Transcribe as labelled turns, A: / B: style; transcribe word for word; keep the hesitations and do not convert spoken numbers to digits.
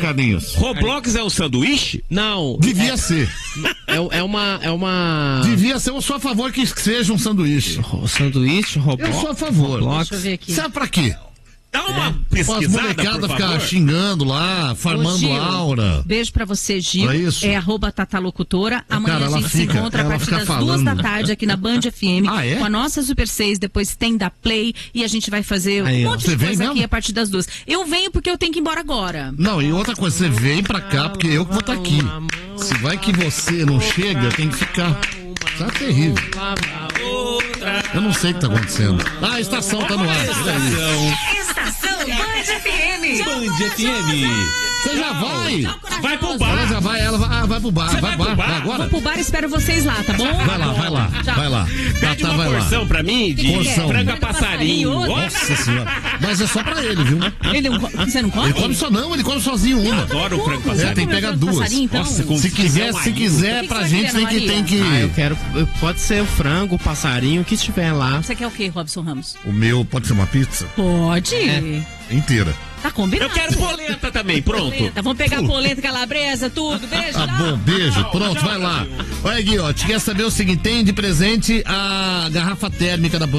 A: Carlinhos?
B: Roblox é o sanduíche?
C: Não.
A: Devia
C: é,
A: ser.
C: É, é uma... É uma...
A: Devia ser, eu sou a favor que seja um sanduíche.
C: O sanduíche, Roblox.
A: Eu sou a favor.
C: Roblox.
D: Deixa eu ver aqui.
A: Sabe pra quê?
B: Dá uma
A: As
B: pesquisada,
A: molecadas
B: por
A: ficar
B: favor.
A: xingando lá, farmando
D: Ô, Gil,
A: aura.
D: Beijo pra você, Gil.
A: É isso.
D: É arroba Tatalocutora. Amanhã
A: Cara,
D: a
A: ela
D: gente
A: fica-
D: se encontra a
A: ela
D: partir
A: fica
D: das
A: falando.
D: duas da tarde aqui na Band F M.
A: Ah, é?
D: Com a nossa Super seis, depois tem da Play e a gente vai fazer
C: Aí,
D: um
C: ó.
D: monte
A: Você
D: de
A: vem
D: coisa aqui
A: mesmo?
D: a partir das duas. Eu venho porque eu tenho que ir embora agora.
A: Não, e outra coisa, você vem pra cá, porque eu que vou estar aqui. Se vai que você não chega, tem que ficar. Tá terrível. Eu não sei o que tá acontecendo. Ah, a estação tá no ar.
D: Estação Band F M.
B: Band F M.
A: Você já vai?
B: Vai pro
A: Ela
B: bar.
A: já vai, ela vai, ah, vai pro bar.
B: Você
A: Vai
B: vai
A: pro
B: pro
A: bar,
B: bar?
A: vai agora?
D: Vou pro bar e espero vocês lá, tá bom?
A: Vai lá, vai lá,
D: Tchau.
A: vai lá.
B: Pede
A: Tata,
B: uma
A: vai lá.
B: porção pra mim de
A: Porção.
B: franga passarinho.
A: Nossa senhora. Mas é só pra ele, viu?
D: Ele não, co- você não come?
A: Ele come só não, ele come sozinho uma.
B: Adoro o frango
D: Como?
A: É,
B: passarinho.
A: tem que pegar duas.
D: Passarinho, então?
B: Nossa, com-
A: Se quiser,
B: Maria.
A: se quiser,
D: O que que
A: pra
D: você
A: gente
D: vai
A: tem que,
D: querer,
A: tem que.
C: Ah, eu quero... Pode ser o frango, o passarinho, o que estiver lá.
D: Você quer o quê, Robson Ramos?
A: O meu pode ser uma pizza
D: Pode.
A: inteira.
D: Tá combinado.
B: Eu quero polenta também, pronto.
D: Polenta. Vamos pegar polenta, calabresa, tudo. Beijo.
A: Tá bom, beijo. Pronto, vai lá. Olha aqui, ó. Te quer saber o seguinte: tem de presente a garrafa térmica da